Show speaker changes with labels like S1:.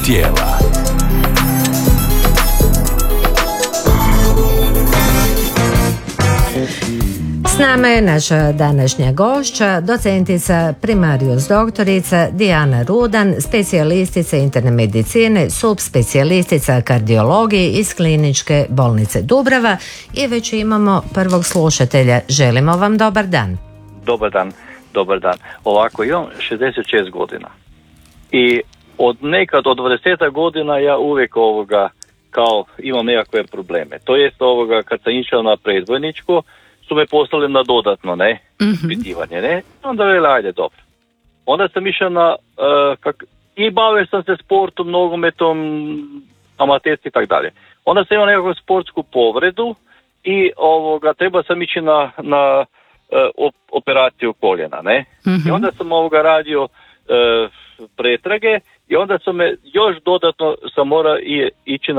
S1: tijela.
S2: S nama je naša današnja gošća, docentica primarius doktorica Dijana Rudan, specijalistica interne medicine, subspecijalistica kardiologije iz Kliničke bolnice Dubrava i već imamo prvog slušatelja. Želimo vam dobar dan.
S3: Dobar dan. Ovako, imam 66 godina i od 20 godina ja uvijek kao imam nekakve probleme. To jest kad sam išao na predvojničko, su me poslali na dodatno, ispitivanje, ne? Onda vele, ajde, dobro. Onda sam išao i bavio sam se sportom, nogometom, amaterski i tak dalje. Onda sam imao nekakvu sportsku povredu i treba sam ići na operaciju koljena, ne? I onda sam radio pretrage i onda sam još dodatno sam morao ići